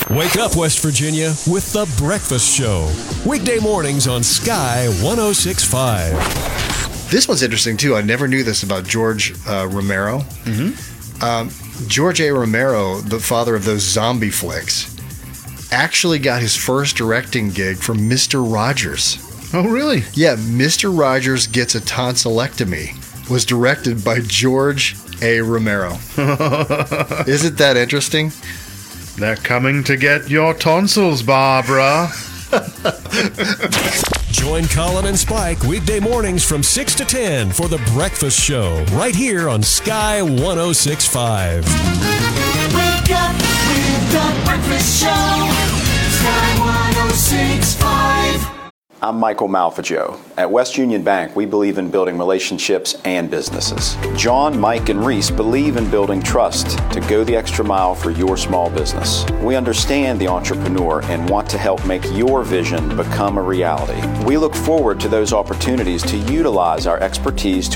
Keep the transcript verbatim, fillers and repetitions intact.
Wake up, West Virginia, with The Breakfast Show. Weekday mornings on Sky one oh six point five. This one's interesting, too. I never knew this about George uh, Romero. Mm-hmm. Um, George A. Romero, the father of those zombie flicks, actually got his first directing gig from Mister Rogers. Oh, really? Yeah, Mister Rogers Gets a Tonsillectomy was directed by George A. Romero. Isn't that interesting? They're coming to get your tonsils, Barbara. Join Colin and Spike weekday mornings from six to ten for The Breakfast Show, right here on Sky one oh six point five. Wake up with The Breakfast Show, Sky one oh six point five. I'm Michael Malfaggio. At West Union Bank, we believe in building relationships and businesses. John, Mike, and Reese believe in building trust to go the extra mile for your small business. We understand the entrepreneur and want to help make your vision become a reality. We look forward to those opportunities to utilize our expertise to